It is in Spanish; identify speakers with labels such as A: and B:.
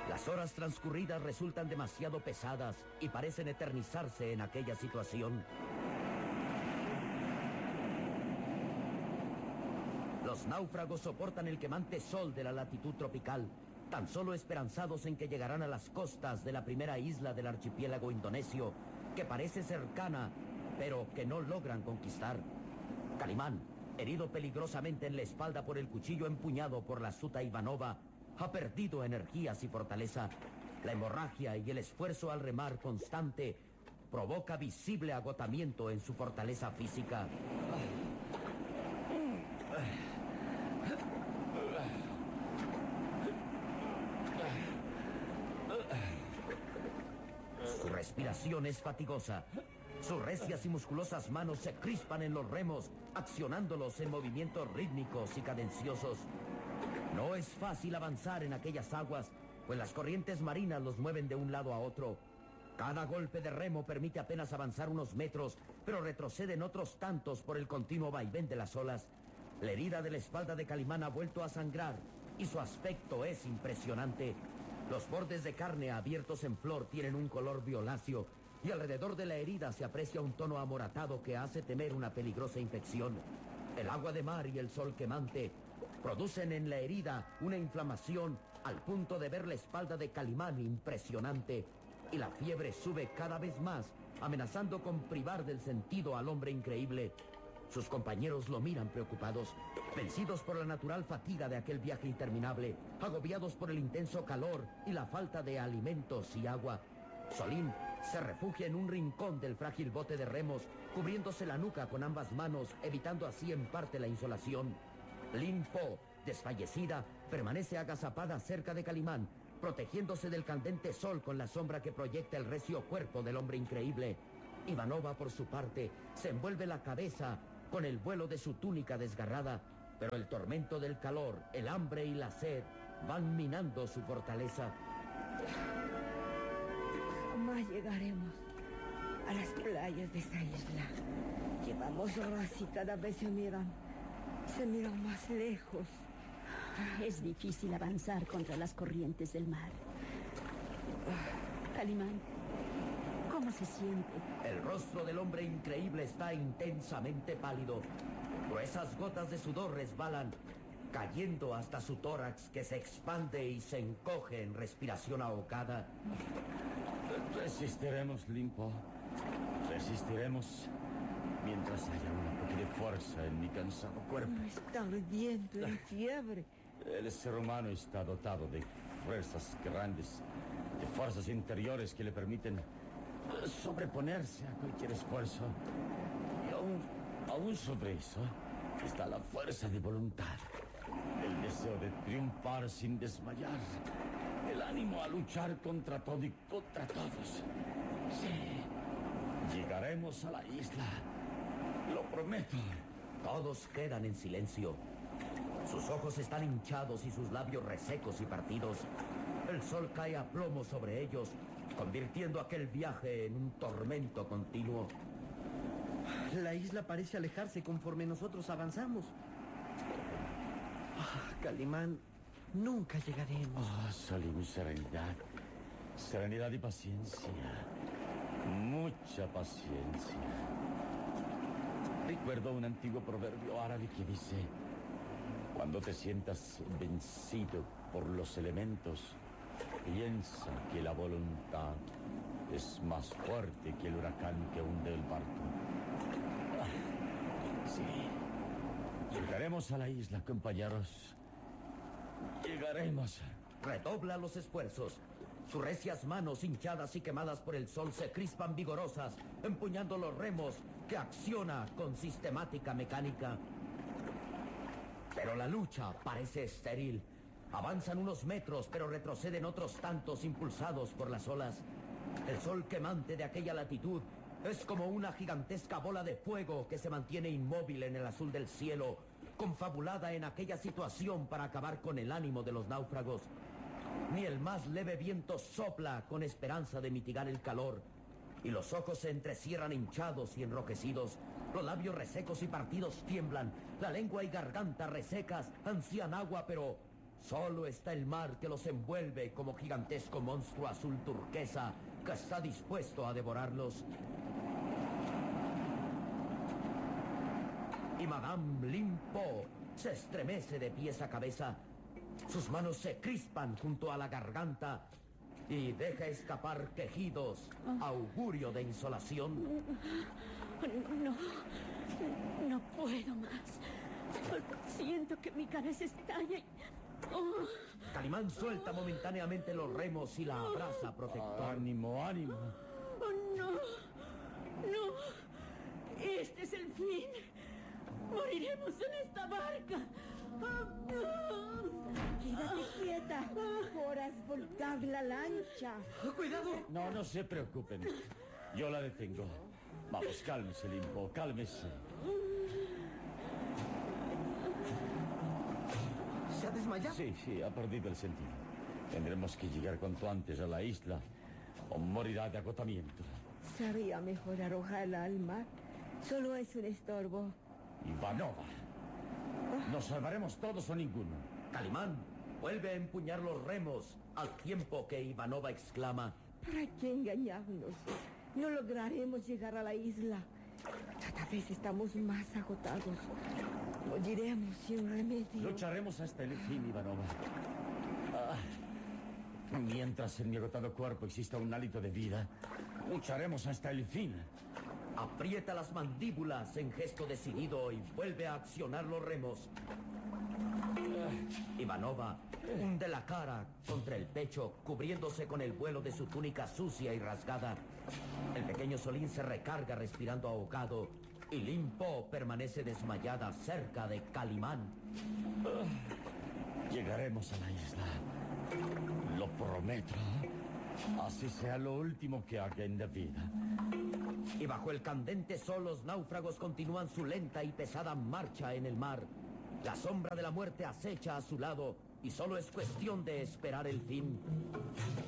A: Las horas transcurridas resultan demasiado pesadas y parecen eternizarse en aquella situación. Los náufragos soportan el quemante sol de la latitud tropical, tan solo esperanzados en que llegarán a las costas de la primera isla del archipiélago indonesio, que parece cercana, pero que no logran conquistar. Calimán, herido peligrosamente en la espalda por el cuchillo empuñado por la Suta Ivanova, ha perdido energías y fortaleza. La hemorragia y el esfuerzo al remar constante provoca visible agotamiento en su fortaleza física. Su respiración es fatigosa. Sus recias y musculosas manos se crispan en los remos, accionándolos en movimientos rítmicos y cadenciosos. No es fácil avanzar en aquellas aguas, pues las corrientes marinas los mueven de un lado a otro. Cada golpe de remo permite apenas avanzar unos metros, pero retroceden otros tantos por el continuo vaivén de las olas. La herida de la espalda de Calimán ha vuelto a sangrar y su aspecto es impresionante. Los bordes de carne abiertos en flor tienen un color violáceo y alrededor de la herida se aprecia un tono amoratado que hace temer una peligrosa infección. El agua de mar y el sol quemante producen en la herida una inflamación al punto de ver la espalda de Calimán impresionante, y la fiebre sube cada vez más, amenazando con privar del sentido al hombre increíble. Sus compañeros lo miran preocupados, vencidos por la natural fatiga de aquel viaje interminable, agobiados por el intenso calor y la falta de alimentos y agua. Solín se refugia en un rincón del frágil bote de remos, cubriéndose la nuca con ambas manos, evitando así en parte la insolación. Lin Po, desfallecida, permanece agazapada cerca de Calimán, protegiéndose del candente sol con la sombra que proyecta el recio cuerpo del hombre increíble. Ivanova, por su parte, se envuelve la cabeza con el vuelo de su túnica desgarrada, pero el tormento del calor, el hambre y la sed van minando su fortaleza.
B: Jamás llegaremos a las playas de esa isla. Llevamos horas y cada vez se miran más lejos.
C: Es difícil avanzar contra las corrientes del mar. Calimán, ¿cómo se siente?
A: El rostro del hombre increíble está intensamente pálido. Gruesas gotas de sudor resbalan, cayendo hasta su tórax, que se expande y se encoge en respiración ahogada.
D: Resistiremos, Lin Po. Resistiremos mientras haya una pequeña fuerza en mi cansado cuerpo.
B: Está ardiendo en fiebre.
D: El ser humano está dotado de fuerzas grandes, de fuerzas interiores que le permiten sobreponerse a cualquier esfuerzo. Y aún sobre eso está la fuerza de voluntad, el deseo de triunfar sin desmayar, el ánimo a luchar contra todo y contra todos. Sí, llegaremos a la isla, lo prometo.
A: Todos quedan en silencio. Sus ojos están hinchados y sus labios resecos y partidos. El sol cae a plomo sobre ellos, convirtiendo aquel viaje en un tormento continuo.
E: La isla parece alejarse conforme nosotros avanzamos. Calimán, nunca llegaremos.
D: Solín, serenidad. Serenidad y paciencia. Mucha paciencia. Recuerdo un antiguo proverbio árabe que dice: cuando te sientas vencido por los elementos, piensa que la voluntad es más fuerte que el huracán que hunde el barco. Sí. Llegaremos a la isla, compañeros. Llegaremos.
A: Redobla los esfuerzos. Sus recias manos, hinchadas y quemadas por el sol, se crispan vigorosas, empuñando los remos que acciona con sistemática mecánica. Pero la lucha parece estéril. Avanzan unos metros, pero retroceden otros tantos, impulsados por las olas. El sol quemante de aquella latitud es como una gigantesca bola de fuego que se mantiene inmóvil en el azul del cielo, confabulada en aquella situación para acabar con el ánimo de los náufragos. Ni el más leve viento sopla con esperanza de mitigar el calor, y los ojos se entrecierran hinchados y enrojecidos. Los labios resecos y partidos tiemblan, la lengua y garganta resecas ansían agua, pero Solo está el mar que los envuelve como gigantesco monstruo azul turquesa que está dispuesto a devorarlos. Y Madame Lim Po se estremece de pies a cabeza. Sus manos se crispan junto a la garganta y deja escapar quejidos, augurio de insolación.
C: No, no puedo más. Siento que mi cabeza estalla y...
A: Calimán suelta momentáneamente los remos y la abraza protector.
D: Ánimo, ánimo.
C: No, no. Este es el fin. Moriremos en esta barca.
B: Quédate quieta. Podrás volcar la lancha.
E: ¡Cuidado!
D: No, no se preocupen. Yo la detengo. Vamos, cálmese, Lim Po, cálmese.
E: ¿Se ha desmayado?
D: Sí, ha perdido el sentido. Tendremos que llegar cuanto antes a la isla o morirá de agotamiento.
B: Sería mejor arrojarla al mar. Solo es un estorbo.
D: Ivanova. ¿Nos salvaremos todos o ninguno?
A: Calimán vuelve a empuñar los remos al tiempo que Ivanova exclama:
B: ¿Para qué engañarnos? No lograremos llegar a la isla. Cada vez estamos más agotados. Moriremos sin remedio.
D: Lucharemos hasta el fin, Ivanova. Mientras en mi agotado cuerpo exista un hálito de vida, lucharemos hasta el fin.
A: Aprieta las mandíbulas en gesto decidido y vuelve a accionar los remos. Ivanova hunde la cara contra el pecho, cubriéndose con el vuelo de su túnica sucia y rasgada. El pequeño Solín se recarga respirando ahogado y Lim Po permanece desmayada cerca de Calimán.
D: Llegaremos a la isla. Lo prometo. Así sea lo último que haga en la vida.
A: Y bajo el candente sol los náufragos continúan su lenta y pesada marcha en el mar. La sombra de la muerte acecha a su lado y solo es cuestión de esperar el fin.